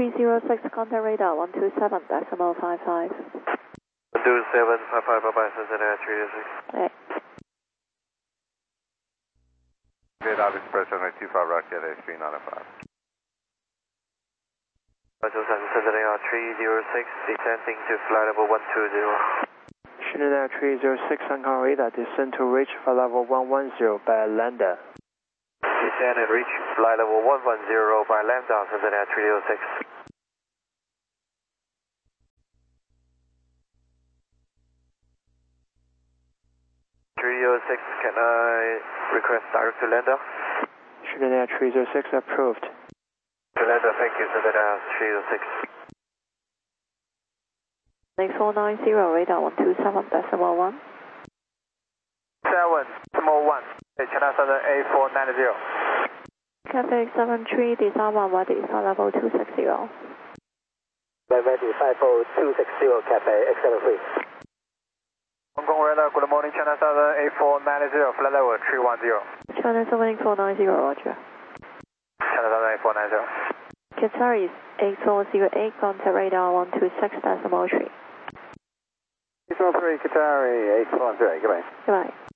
306, contact radar 127.55. 127.55, bye-bye, Cincinnati 306. Okay. Radar Express runway 25 Rocket A3905. Cincinnati 306, descending to flight level 120. Cincinnati 306, Hong radar, descend to reach flight level 110 by Lambda. Descend and reach flight level 110 by Lambda, Cincinnati 306. Can I request direct to Lambda? Cincinnati 306 approved. To Lambda, thank you, Cincinnati 306. Link 490, radar 127.1. 7.1, China Southern A490. Cathay 73, descend 1 ready, flight level 260. Ready, 54260, Cathay X73. Hong Kong radar, good morning, China Southern A490, flight level 310. China 7490, roger. China Southern A490. Qatar is 8408, contact radar 126.3. 843, Qatar 843, goodbye. Goodbye.